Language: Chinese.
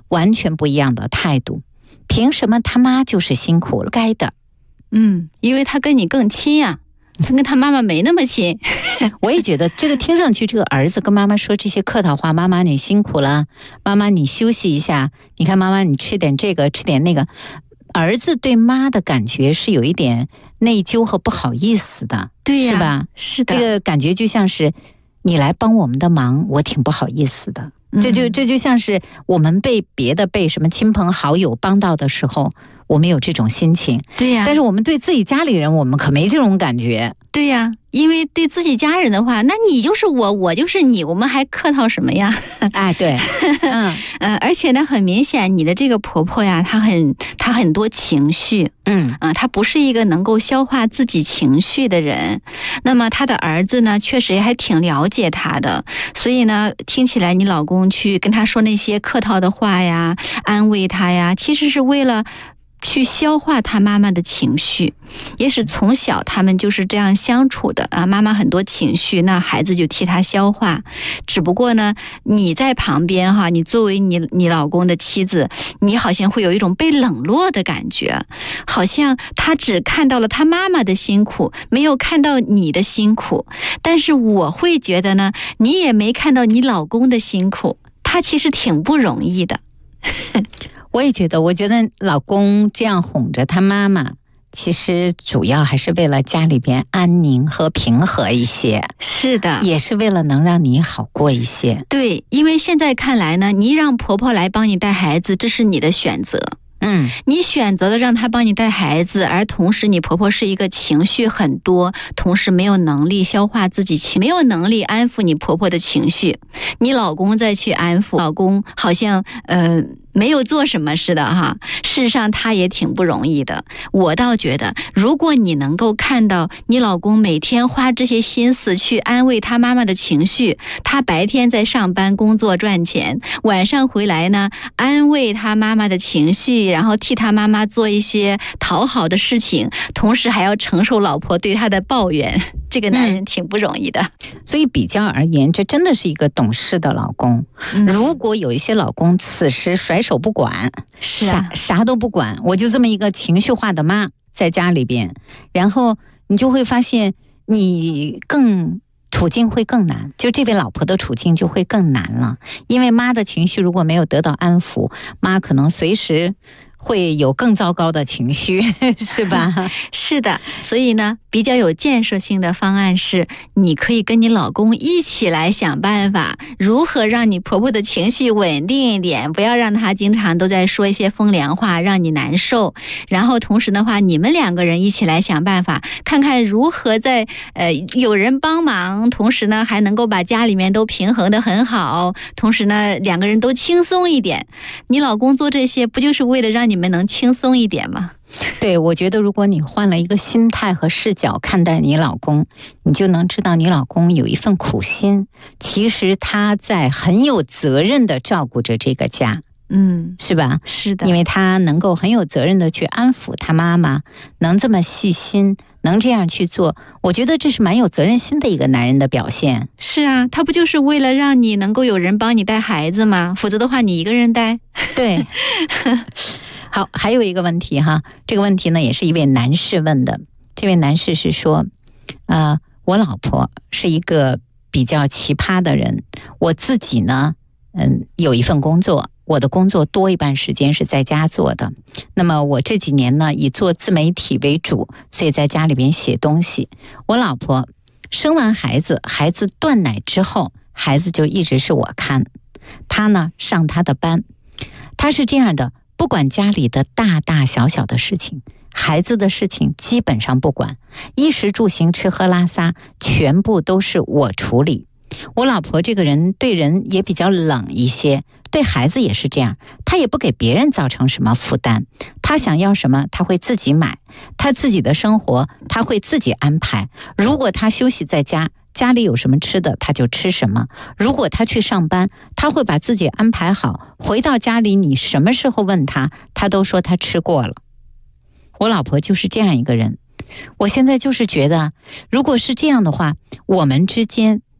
完全不一样的态度。凭什么他妈就是辛苦了？该的。 因为他跟你更亲呀，他跟他妈妈没那么亲。 我也觉得这个听上去，这个儿子跟妈妈说这些客套话，妈妈你辛苦了，妈妈你休息一下，你看妈妈你吃点这个吃点那个，儿子对妈的感觉是有一点内疚和不好意思的， 对呀， 是吧？ 是的， 这个感觉就像是你来帮我们的忙，我挺不好意思的。这就像是我们被什么亲朋好友帮到的时候，我们有这种心情。 对呀， 但是我们对自己家里人，我们可没这种感觉。 对呀，因为对自己家人的话，那你就是我，我就是你，我们还客套什么呀？ 哎，对， 而且呢，很明显，你的这个婆婆呀，她很多情绪，她不是一个能够消化自己情绪的人。那么她的儿子呢，确实也还挺了解她的，所以呢，听起来你老公去跟她说那些客套的话呀，安慰她呀，其实是为了去消化他妈妈的情绪，也是从小他们就是这样相处的啊。妈妈很多情绪，那孩子就替他消化。只不过呢，你在旁边哈，你作为你老公的妻子，你好像会有一种被冷落的感觉，好像他只看到了他妈妈的辛苦，没有看到你的辛苦。但是我会觉得呢，你也没看到你老公的辛苦，他其实挺不容易的。 我也觉得，我觉得老公这样哄着他妈妈，其实主要还是为了家里边安宁和平和一些。 是的， 也是为了能让你好过一些。 对，因为现在看来呢，你让婆婆来帮你带孩子，这是你的选择。你选择了让她帮你带孩子，而同时你婆婆是一个情绪很多，同时没有能力消化自己情，没有能力安抚你婆婆的情绪，你老公再去安抚，老公好像没有做什么似的哈。事实上他也挺不容易的。我倒觉得，如果你能够看到你老公每天花这些心思去安慰他妈妈的情绪，他白天在上班工作赚钱，晚上回来呢安慰他妈妈的情绪，然后替他妈妈做一些讨好的事情，同时还要承受老婆对他的抱怨，这个男人挺不容易的。 所以比较而言，这真的是一个懂事的老公。如果有一些老公此时甩手不管，啥都不管，我就这么一个情绪化的妈在家里边，然后你就会发现你处境会更难，就这位老婆的处境就会更难了。因为妈的情绪如果没有得到安抚，妈可能随时会有更糟糕的情绪，是吧？ 是的，所以呢，比较有建设性的方案是，你可以跟你老公一起来想办法，如何让你婆婆的情绪稳定一点，不要让她经常都在说一些风凉话，让你难受。然后同时的话，你们两个人一起来想办法，看看如何在有人帮忙，同时呢还能够把家里面都平衡得很好，同时呢两个人都轻松一点。你老公做这些不就是为了让你们能轻松一点吗？ 对，我觉得如果你换了一个心态和视角看待你老公，你就能知道你老公有一份苦心，其实他在很有责任的照顾着这个家。是吧？ 是的， 因为他能够很有责任的去安抚他妈妈，能这么细心，能这样去做，我觉得这是蛮有责任心的一个男人的表现。 是啊，他不就是为了让你能够有人帮你带孩子吗？否则的话你一个人带。 对。好，还有一个问题哈，这个问题呢也是一位男士问的。这位男士是说我老婆是一个比较奇葩的人，我自己呢有一份工作，我的工作多一半时间是在家做的。那么我这几年呢以做自媒体为主，所以在家里边写东西。我老婆生完孩子断奶之后，孩子就一直是我看，她呢上她的班。她是这样的，不管家里的大大小小的事情，孩子的事情基本上不管，衣食住行吃喝拉撒全部都是我处理。我老婆这个人对人也比较冷一些，对孩子也是这样，她也不给别人造成什么负担，她想要什么她会自己买，她自己的生活她会自己安排。如果她休息在家，家里有什么吃的她就吃什么，如果她去上班，她会把自己安排好，回到家里你什么时候问她，她都说她吃过了。我老婆就是这样一个人。我现在就是觉得，如果是这样的话，我们之间